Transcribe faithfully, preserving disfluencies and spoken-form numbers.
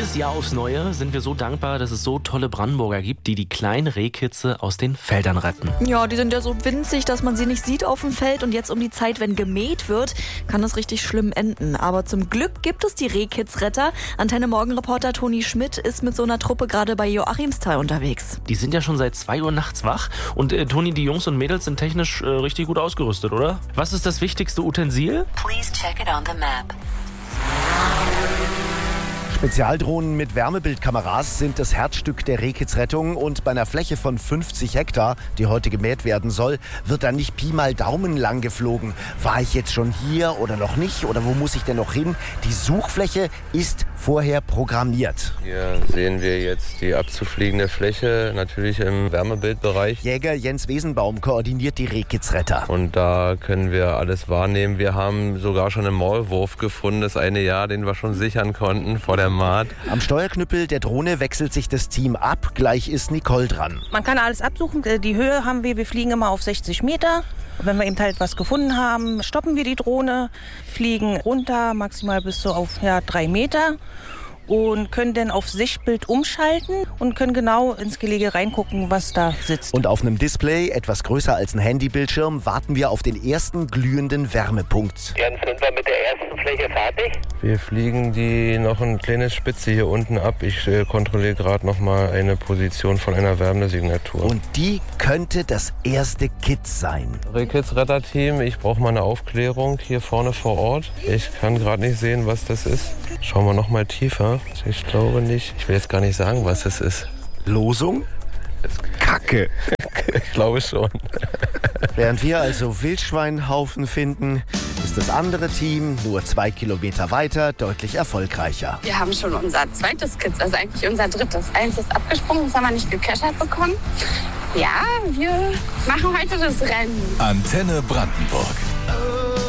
Jedes Jahr aufs Neue sind wir so dankbar, dass es so tolle Brandenburger gibt, die die kleinen Rehkitze aus den Feldern retten. Ja, die sind ja so winzig, dass man sie nicht sieht auf dem Feld. Und jetzt um die Zeit, wenn gemäht wird, kann das richtig schlimm enden. Aber zum Glück gibt es die Rehkitzretter. Antenne Morgenreporter Toni Schmidt ist mit so einer Truppe gerade bei Joachimsthal unterwegs. Die sind ja schon seit zwei Uhr nachts wach. Und äh, Toni, die Jungs und Mädels sind technisch äh, richtig gut ausgerüstet, oder? Was ist das wichtigste Utensil? Please check it on the map. Spezialdrohnen mit Wärmebildkameras sind das Herzstück der Rehkitzrettung und bei einer Fläche von fünfzig Hektar, die heute gemäht werden soll, wird dann nicht Pi mal Daumen lang geflogen. War ich jetzt schon hier oder noch nicht oder wo muss ich denn noch hin? Die Suchfläche ist vorher programmiert. Hier sehen wir jetzt die abzufliegende Fläche, natürlich im Wärmebildbereich. Jäger Jens Wesenbaum koordiniert die Rehkitzretter. Und da können wir alles wahrnehmen. Wir haben sogar schon einen Maulwurf gefunden, das eine Jahr, den wir schon sichern konnten vor der Maat. Am Steuerknüppel der Drohne wechselt sich das Team ab. Gleich ist Nicole dran. Man kann alles absuchen. Die Höhe haben wir, wir fliegen immer auf sechzig Meter. Wenn wir eben halt was gefunden haben, stoppen wir die Drohne, fliegen runter, maximal bis so auf ja, drei Meter. Und können dann auf Sichtbild umschalten und können genau ins Gelege reingucken, was da sitzt. Und auf einem Display, etwas größer als ein Handybildschirm, warten wir auf den ersten glühenden Wärmepunkt. Jens, sind wir mit der ersten Fläche fertig? Wir fliegen die noch ein kleines Spitze hier unten ab. Ich äh, kontrolliere gerade noch mal eine Position von einer Wärmesignatur. Und die könnte das erste Kit sein. Rehkitzretterteam, ich brauche mal eine Aufklärung hier vorne vor Ort. Ich kann gerade nicht sehen, was das ist. Schauen wir noch mal tiefer. Ich glaube nicht. Ich will jetzt gar nicht sagen, was es ist. Losung? Kacke. Ich glaube schon. Während wir also Wildschweinhaufen finden, ist das andere Team nur zwei Kilometer weiter deutlich erfolgreicher. Wir haben schon unser zweites Kitz, also eigentlich unser drittes. Eins ist abgesprungen, das haben wir nicht gecachert bekommen. Ja, wir machen heute das Rennen. Antenne Brandenburg.